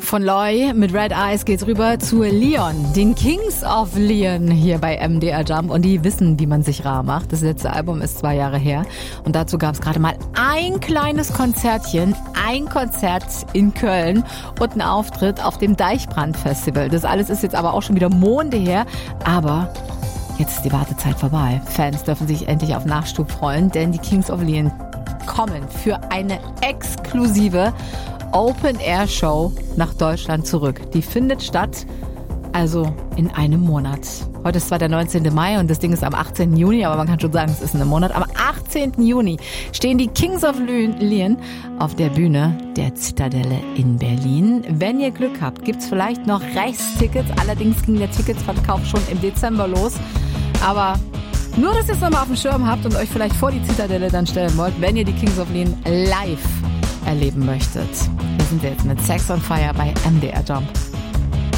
Von Loy mit Red Eyes geht's rüber zu Leon, den Kings of Leon hier bei MDR Jump. Und die wissen, wie man sich rar macht. Das letzte Album ist 2 Jahre her. Und dazu gab's gerade mal ein kleines Konzertchen, ein Konzert in Köln und ein Auftritt auf dem Deichbrand-Festival. Das alles ist jetzt aber auch schon wieder Monde her. Aber jetzt ist die Wartezeit vorbei. Fans dürfen sich endlich auf Nachschub freuen, denn die Kings of Leon kommen für eine exklusive Open-Air-Show nach Deutschland zurück. Die findet statt, also in einem Monat. Heute ist zwar der 19. Mai und das Ding ist am 18. Juni, aber man kann schon sagen, es ist in einem Monat. Am 18. Juni stehen die Kings of Leon auf der Bühne der Zitadelle in Berlin. Wenn ihr Glück habt, gibt's vielleicht noch Resttickets. Allerdings ging der Ticketsverkauf schon im Dezember los. Aber nur, dass ihr es nochmal auf dem Schirm habt und euch vielleicht vor die Zitadelle dann stellen wollt, wenn ihr die Kings of Leon live erleben möchtet. Wir sind jetzt mit Sex on Fire bei MDR Jump.